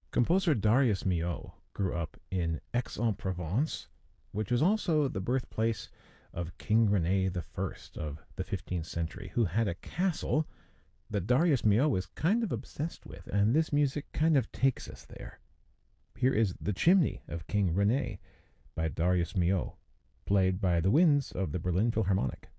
Composer Darius Milhaud grew up in Aix-en-Provence, which was also the birthplace of King Rene I of the 15th century, who had a castle that Darius Milhaud was kind of obsessed with, and this music kind of takes us there. Here is The Chimney of King Rene by Darius Milhaud, played by the winds of the Berlin Philharmonic.